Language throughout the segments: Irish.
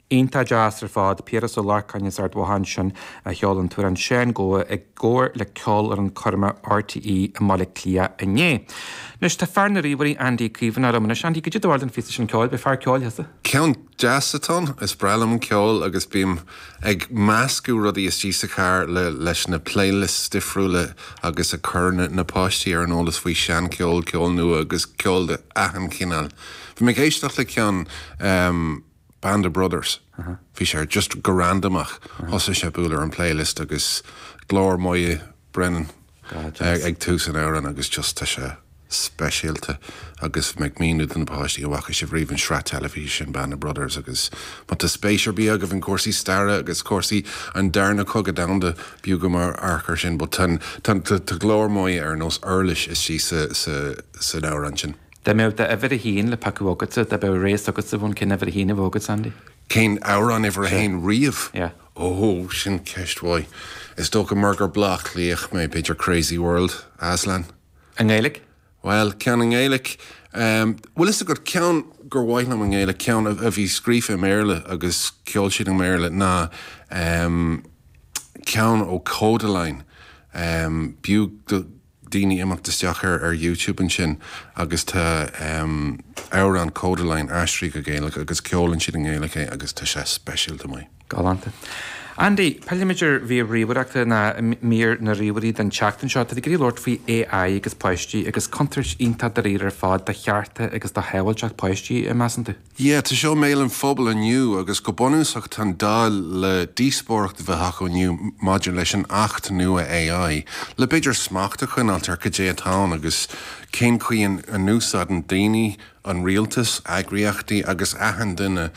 Ínta jazz ar fád Piers ó Larcanis ar dháin sin a cheolann túair an sean go ag gcóir le ceol ar an chorma RTE a mala clia a né. Nus tá fearna ríomhaí Andy Crívan ar amna Andy go dtí an fi sin ceáil be fear ceáil heasa. Ceann jazzatón is brelam ceol agus bím ag meascú rudí is tí sa char leis na playlist difriúla agus a churna na páistí ar an ólas faoi sean ceol nua agus ceol de ahan cinál. Bhí me géisteach le ceann Band of Brothers. Bhí sé just go randomach hosa sé búlar an playlist agus glór moie Brennan ag túsan éireann agus just tá sé speisialta agus meag míú an páistí go bhacha sé bhríomhann sra television Band of Brothers agus má tá spéisiir bí agah an cuasaí stara agus cuasaí an darna cog a damda bíú go mar archar sin, but tá glór moie ar nós earlis is sí sa áran sin. Da mé de ever a hín le pacuógata de be rééis agus sa bhún cin ever a hína bhógad Sandy. Cén áran ever a hain riamh? Yeah. Oh, sin ceistmhaid. Is dó go murgur blach líoch mé beidir Crazy World, Aslan. An Gaelic? Well, cean an Gaelic. Well, is a gur cean gur bhaith am an Gaelic cean a bhí scrífa méirle agus ceol siad an méirle ná cean ó Codaline. Bíú Dini imachtasteach ar YouTube an sin agus tá an Codaline astrí go Gaelic agus ceolann siad an Gaelic agus tá sé speisialta mai. Galanta. Andy, Pallimager bhí ríomhreaachta na mír na ríomhí den teachtain seo, tá gurí Lord faoi AI agus páistí agus contris ionta de réir ar fád de chearta agus de heilteach páistí i measanta. Yeah, tá seo méil an phobal aniu agus go bonúsach tan dá le díspóracht bheith hacha aniu modulation 8 nua AI. Le beidir smachta chun altar go dé atá agus cén chuoin an núsad an daoine an rialtas agriachtaí agus ahan duine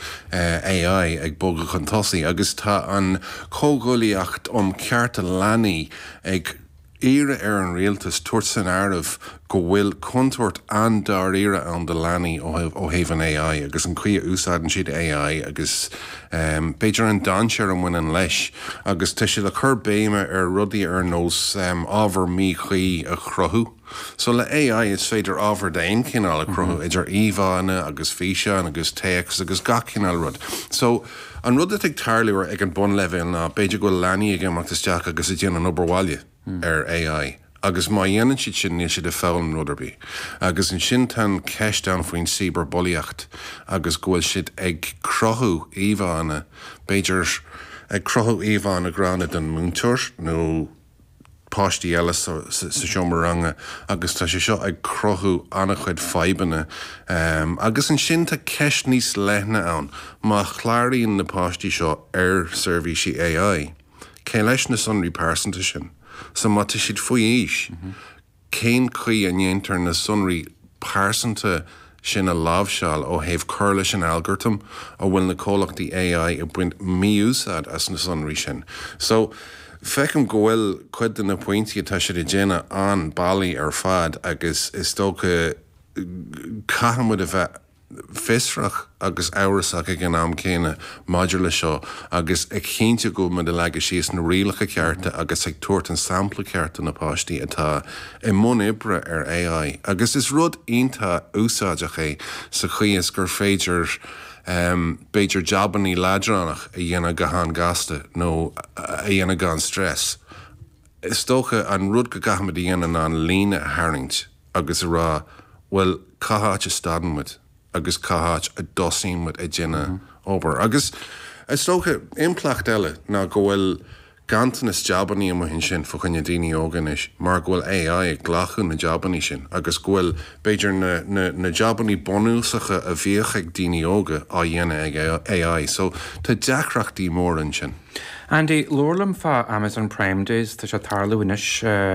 AI ag bóga chun tosaí agus tá an cógólaíocht cearta leanaí ag ire ar an rialtas tuairt san airbh go bhfuil contúirt an dar ire an de leanaí ó thaobh an AI agus an chuí úsáidan siad AI agus beidir an dansear an bhain an leis agus tá siad le chur béime ar rudaí ar nós ábhar mí chuí a chruthú. So le AI is féidir ábhar daon cinál a chruthú idir íomhána agus físeán agus teach agus ga cinál rud. So an rud ag tarliúir ag an bon leibh ná beidir go leanaí ag amachtasteach agus a dhéana an oberháile ar AI. Agus má dhéanann siad sin níos siad a fáil ruderbí. Agus an sin tan ceistán faoin síbar bolíocht agus ghfuil siad ag crothú íomhána beidir ag crothú íomhána grána den múntúir nó páistí eile sa seommaranga agus tá sé seo ag crothú anna chuid feibanna agus an sin tá ceist níos lethna ann má chláiríonn na páistí seo ar servísí AI. Cé leis na sunraí pásanta sin. So má tá siad faoi íis. Cén chuí a ndéantar na sunraí pásanta sin a lábhseáil ó thaobh chur leis an algoritm ó bhfuil na cólachtaí AI a buint míúsáid as na sunraí sin. So fecum go bhfuil cuid na pointí atá siad a déine an bailí ar fad agus is tócha caihamid a bheith fisrach agus áirasach ag an am céine modula seo agus ag chénte go me de leige síos na rialacha cearta agus ag tuairt an sampla cearta na páistí atá i mún ibre ar AI. Agus is rud ionta úsáideach é sa chuíos gur féidir beidir jabaní ládránach a dhéana gahan gasta nó a dhéana gan stress. Is tócha an rud go gahamad dhéana an lína a haringt agus a rá well cathát a stadanmid agus cathát a dosínmid a dhéine obair. Agus is tócha implacht eile ná go bhfuil gantan is jabaní am hin sin fo chunne daoine óganis mar ghfuil AI ag ghlachú na jabaní sin agus ghfuil beidir na jabaní bonúsacha a bhíoch ag daoine óga á dhéana ag AI. So tá deachrachtaí mór an sin. Andy, Lorlam fa Amazon Prime Days tá sé tarlú inis